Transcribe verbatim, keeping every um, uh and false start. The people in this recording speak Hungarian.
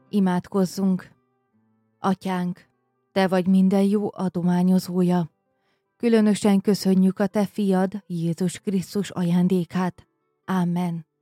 Imádkozzunk! Atyánk, Te vagy minden jó adományozója. Különösen köszönjük a Te fiad, Jézus Krisztus ajándékát. Amen.